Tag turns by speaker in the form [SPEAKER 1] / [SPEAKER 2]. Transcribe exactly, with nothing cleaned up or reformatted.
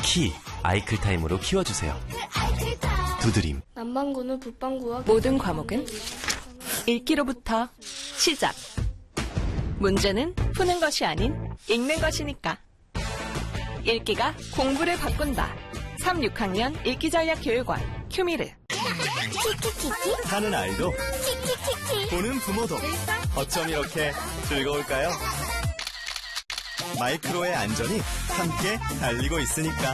[SPEAKER 1] 키 아이클타임으로 키워주세요. 두드림.
[SPEAKER 2] 남방구는 북방구와
[SPEAKER 3] 모든 과목은 읽기로부터 시작. 문제는 푸는 것이 아닌 읽는 것이니까. 읽기가 공부를 바꾼다. 삼, 육 학년 읽기전략교육원 큐미르.
[SPEAKER 4] 하는 아이도 보는 부모도 어쩜 이렇게 즐거울까요? 마이크로의 안전이 함께 달리고 있으니까.